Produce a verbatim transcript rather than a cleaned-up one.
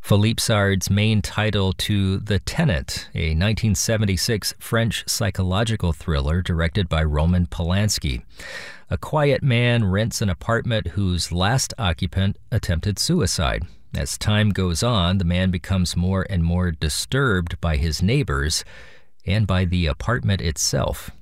Philippe Sard's main title to The Tenant, a nineteen seventy-six French psychological thriller directed by Roman Polanski. A quiet man rents an apartment whose last occupant attempted suicide. As time goes on, the man becomes more and more disturbed by his neighbors and by the apartment itself.